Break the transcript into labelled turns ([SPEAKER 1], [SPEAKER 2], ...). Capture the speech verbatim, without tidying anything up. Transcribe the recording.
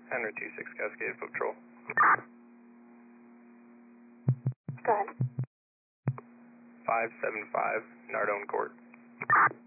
[SPEAKER 1] Henry two six Cascade Foot Patrol.
[SPEAKER 2] Go ahead.
[SPEAKER 1] five seven five Nardone Court.